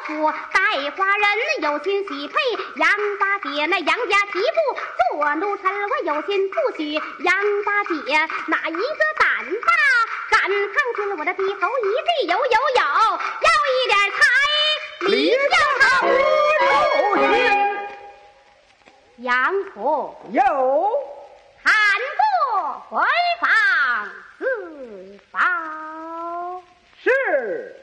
府带花人有心喜配杨大姐，那杨家媳妇做奴才，我有心不许杨大姐。哪一个胆大敢趟进我的鼻头一句有一点财李家好有心， 杨府有喊过回房自保。 是。